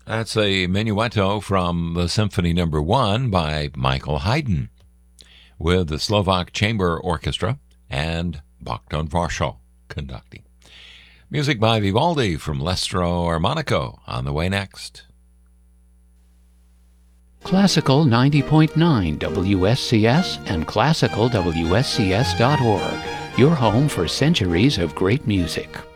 That's a minuetto from the Symphony No. 1 by Michael Haydn with the Slovak Chamber Orchestra and Bogdan Varsho conducting. Music by Vivaldi from L'Estro Armonico on the way next. Classical 90.9 WSCS and classicalwscs.org, your home for centuries of great music.